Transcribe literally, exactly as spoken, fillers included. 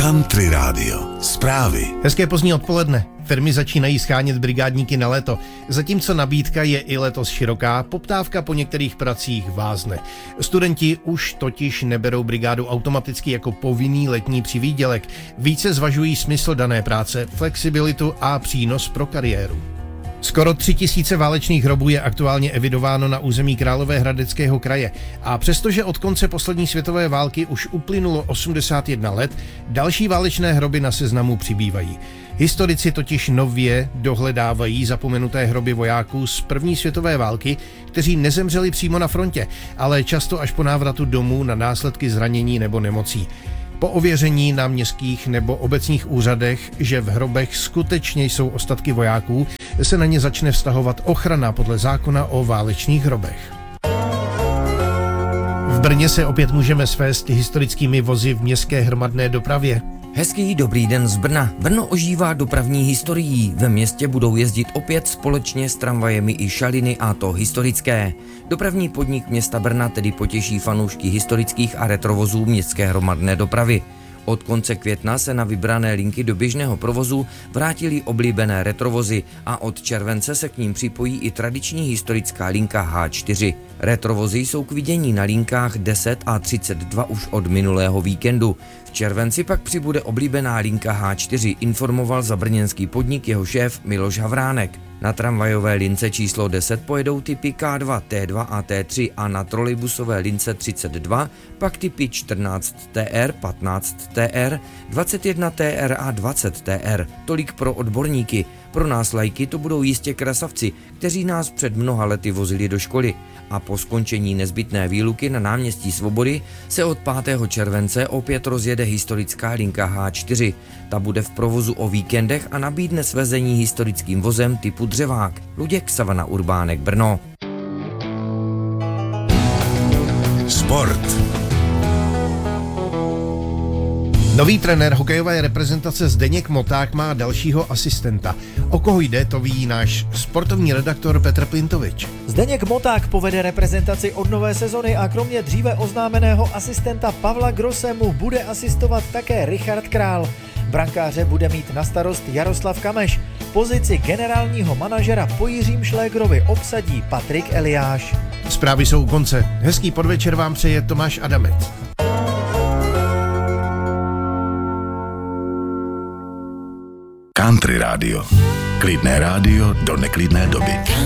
Country Radio. Zprávy. Hezké pozdní odpoledne. Firmy začínají schánět brigádníky na léto. Zatímco nabídka je i letos široká, poptávka po některých pracích vázne. Studenti už totiž neberou brigádu automaticky jako povinný letní přivýdělek. Více zvažují smysl dané práce, flexibilitu a přínos pro kariéru. Skoro tři tisíce válečných hrobů je aktuálně evidováno na území Královéhradeckého kraje a přestože od konce poslední světové války už uplynulo osmdesát jedna let, další válečné hroby na seznamu přibývají. Historici totiž nově dohledávají zapomenuté hroby vojáků z první světové války, kteří nezemřeli přímo na frontě, ale často až po návratu domů na následky zranění nebo nemocí. Po ověření na městských nebo obecních úřadech, že v hrobech skutečně jsou ostatky vojáků, se na ně začne vztahovat ochrana podle zákona o válečných hrobech. V Brně se opět můžeme svést historickými vozy v městské hromadné dopravě. Hezký dobrý den z Brna. Brno ožívá dopravní historií. Ve městě budou jezdit opět společně s tramvajemi i šaliny, a to historické. Dopravní podnik města Brna tedy potěší fanoušky historických a retrovozů městské hromadné dopravy. Od konce května se na vybrané linky do běžného provozu vrátily oblíbené retrovozy a od července se k ním připojí i tradiční historická linka há čtyři. Retrovozy jsou k vidění na linkách deset a třicet dva už od minulého víkendu. V červenci pak přibude oblíbená linka há čtyři, informoval zabrněnský podnik jeho šéf Miloš Havránek. Na tramvajové lince číslo deset pojedou typy ká dva, té dva a té tři a na trolejbusové lince třicet dva pak typy čtrnáct té er, patnáct té er, dvacet jedna té er a dvacet té er. Tolik pro odborníky. Pro nás lajky to budou jistě krasavci, kteří nás před mnoha lety vozili do školy. A po skončení nezbytné výluky na náměstí Svobody se od pátého července opět rozjede historická linka há čtyři. Ta bude v provozu o víkendech a nabídne svezení historickým vozem typu dřevák. Luděk Savana Urbánek, Brno. Sport. Nový trenér hokejové reprezentace Zdeněk Moták má dalšího asistenta. O koho jde, to ví náš sportovní redaktor Petr Pintovič. Zdeněk Moták povede reprezentaci od nové sezony a kromě dříve oznámeného asistenta Pavla Grosse mu bude asistovat také Richard Král. Brankáře bude mít na starost Jaroslav Kameš. Pozici generálního manažera po Jiřím Šlégrovi obsadí Patrik Eliáš. Zprávy jsou u konce. Hezký podvečer vám přeje Tomáš Adamec. Country Radio. Klidné rádio do neklidné doby.